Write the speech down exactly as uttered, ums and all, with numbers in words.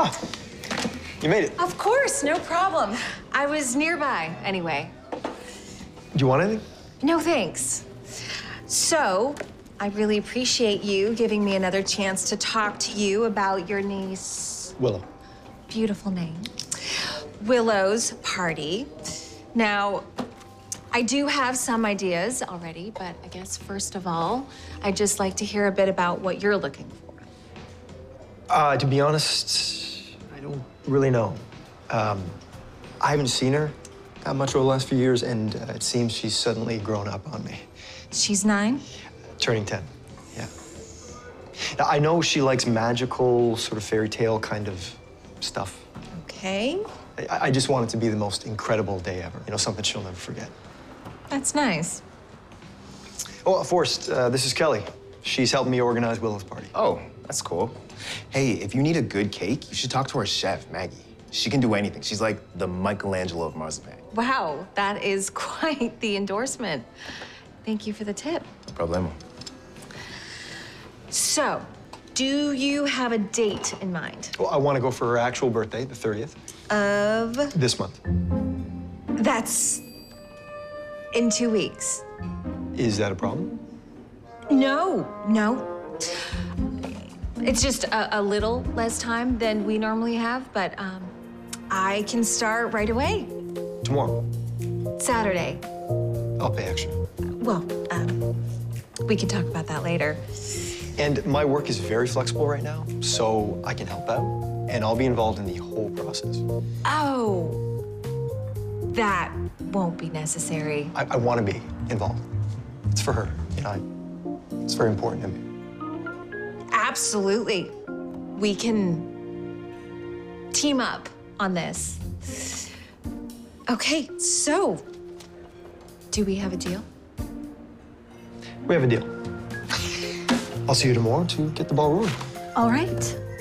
Ah, you made it. Of course, no problem. I was nearby anyway. Do you want anything? No, thanks. So, I really appreciate you giving me another chance to talk to you about your niece. Willow. Beautiful name. Willow's party. Now, I do have some ideas already, but I guess first of all, I'd just like to hear a bit about what you're looking for. Uh, to be honest, I don't really know. Um, I haven't seen her that much over the last few years, and uh, it seems she's suddenly grown up on me. She's nine? Turning ten, yeah. Now, I know she likes magical, sort of fairy tale kind of stuff. Okay. I, I just want it to be the most incredible day ever. You know, something she'll never forget. That's nice. Oh, Forrest, uh, this is Kelly. She's helping me organize Willow's party. Oh, that's cool. Hey, if you need a good cake, you should talk to our chef, Maggie. She can do anything. She's like the Michelangelo of marzipan. Wow, that is quite the endorsement. Thank you for the tip. No problemo. So, do you have a date in mind? Well, I want to go for her actual birthday, the thirtieth. Of? This month. That's in two weeks. Is that a problem? No, no. It's just a, a little less time than we normally have, but um, I can start right away. Tomorrow. Saturday. I'll pay extra. Well, um, we can talk about that later. And my work is very flexible right now, so I can help out, and I'll be involved in the whole process. Oh, that won't be necessary. I, I want to be involved. It's for her, you know. I, it's very important to me. Absolutely. We can team up on this. Okay, so do we have a deal? We have a deal. I'll see you tomorrow to get the ball rolling. All right.